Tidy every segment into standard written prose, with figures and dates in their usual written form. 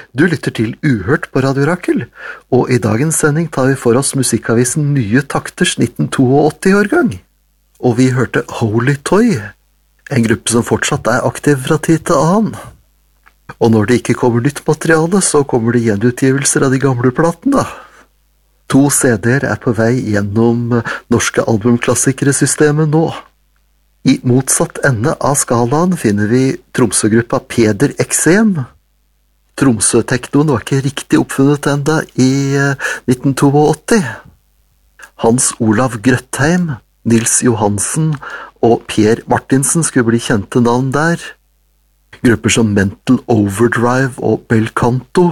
Du lytter til Uhørt på Radio Rakel, og i dagens sending tar vi for oss musikkavisen Nye Takters 1982-årgang. Og vi hørte Holy Toy, en gruppe som fortsatt er aktiv fra tid til annen. Og når det ikke kommer nytt materiale, så kommer det gjenutgivelser av de gamle platene. 2 CD-er er på vei gjennom norske albumklassikeresystemet nå. I motsatt ende av skalaen finner vi Tromsø-gruppa Peder Eksem. Tromsø-teknoen var ikke riktig oppfunnet enda i 1982. Hans Olav Grøtheim, Nils Johansen og Per Martinsen skulle bli kjente navn der. Grupper som Mental Overdrive og Belcanto.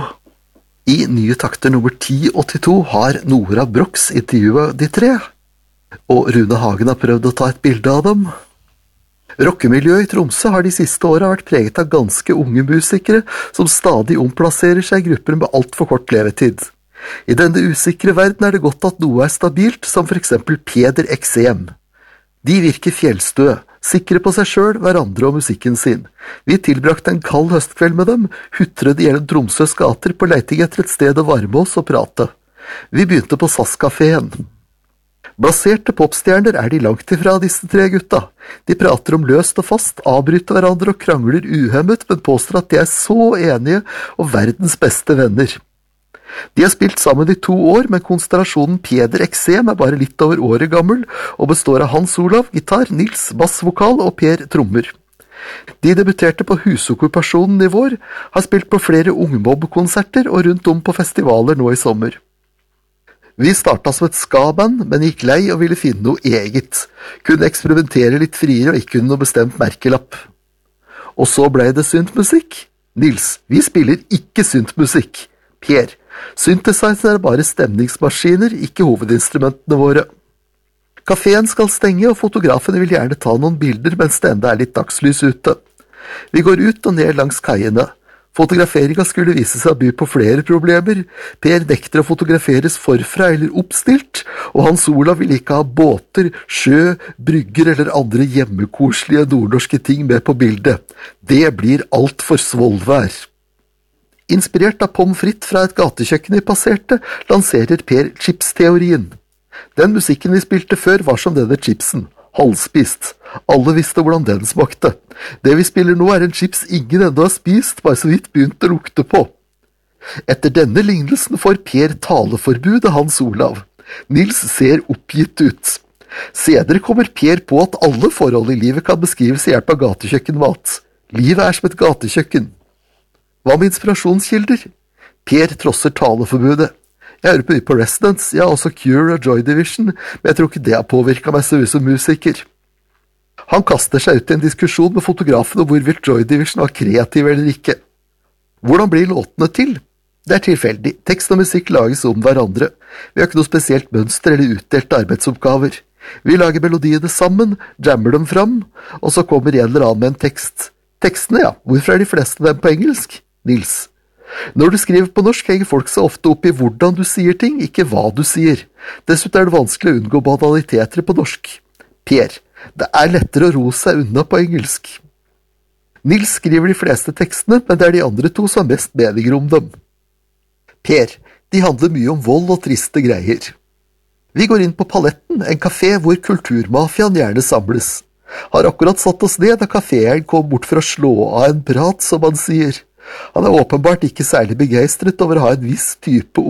I Nye Takter nummer 1082 har Nora Brox intervjuet de 3, og Rune Hagen har prøvd å ta et bilde av dem. Rockemiljøet i Tromsø har de siste årene vært preget av ganske unge musikere som stadig omplasserer seg i grupper med alt for kort levetid. I denne usikre verden er det godt at noe er stabilt, som for eksempel Peder Eksem. De virker fjellstøe, sikre på seg selv, hverandre og musikken sin. Vi tilbrakte en kald høstkveld med dem, hutret gjennom Tromsøs gater på leiting etter et sted å varme oss og prate. Vi begynte på SAS-kaféen. Blaserte popstjerner er de langt ifra disse 3 gutta. De prater om løst og fast, avbryter hverandre og krangler uhemmet, men påstår at de er så enige og verdens beste venner. De har spilt sammen i 2 år, men konstellasjonen Peder Eksem er bare litt over året gammel, og består av Hans Olav, gitar, Nils, bassvokal og Per trommer. De debuterte på Husokkupasjonen i vår, har spilt på flere ungmobb-konserter og rundt om på festivaler nå i sommer. Vi startet som et ska-band, men gikk lei og ville finne noe eget. Kunne eksperimentere litt friere og ikke kunne noe bestemt merkelapp. Og så ble det syntmusikk. Nils, vi spiller ikke syntmusikk. Per, synthesizer er bare stemningsmaskiner, ikke hovedinstrumentene våre. Kaféen skal stenge, og fotografene vil gjerne ta noen bilder mens det enda er litt dagslys ute. Vi går ut og ned langs kaiene. Fotograferingen skulle vise seg å by på flere problemer. Per nekter å fotograferes forfra eller oppstilt, og Hans Olav vil ikke ha båter, sjø, brygger eller andre hjemmekoselige nordnorske ting med på bildet. Det blir alt for svollvær. Inspirert av pommes frites fra et gatekjøkken vi passerte, lanserer Per chipsteorien. Den musikken vi spilte før var som denne chipsen. Halvspist. Alle visste hvordan den smakte. Det vi spiller nå er en chips ingen enda har spist, bare så vidt begynt å lukte på. Etter denne lignelsen får Per taleforbud av Hans Olav. Nils ser oppgitt ut. Senere kommer Per på at alle forhold i livet kan beskrives i hjelp av gatekjøkkenmat. Livet er som et gatekjøkken. Hva med inspirasjonskilder? Per trosser taleforbudet. Jeg hører på mye på Residents, jeg har også Cure og Joy Division, men jeg tror ikke det har påvirket meg så mye som musiker. Han kaster seg ut i en diskusjon med fotografen om hvorvidt Joy Division var kreativ eller ikke. Hvordan blir låtene til? Det er tilfeldig. Tekst og musikk lages om hverandre. Vi har ikke noe spesielt mønster eller utdelte arbeidsoppgaver. Vi lager melodiene sammen, jammer dem fram, og så kommer en eller annen med en tekst. Tekstene, ja. Hvorfor er de fleste av dem på engelsk? Nils. Når du skriver på norsk, henger folk så ofte opp i hvordan du sier ting, ikke hva du sier. Dessuten er det vanskelig å unngå banaliteter på norsk. Per, det er lettere å ro seg unna på engelsk. Nils skriver de fleste tekstene, men det er de andre 2 som har mest meninger om dem. Per, de handler mye om vold og triste greier. Vi går inn på Paletten, en kafé hvor kulturmafiaen gjerne samles. Har akkurat satt oss ned da kaféeren kom bort for å slå av en prat, som han sier. Han er åpenbart ikke særlig begeistret over å ha en viss type